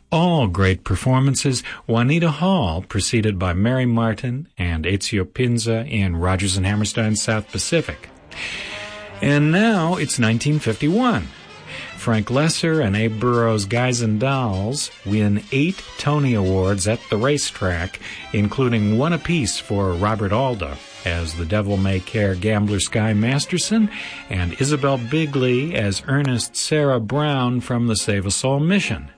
All great performances. Juanita Hall, preceded by Mary Martin and Ezio Pinza in Rodgers and Hammerstein's South Pacific. And now it's 1951. Frank Lesser and Abe Burrows' Guys and Dolls win 8 Tony Awards at the racetrack, including one apiece for Robert Alda as the Devil May Care gambler Sky Masterson and Isabel Bigley as Ernest Sarah Brown from the Save a Soul Mission.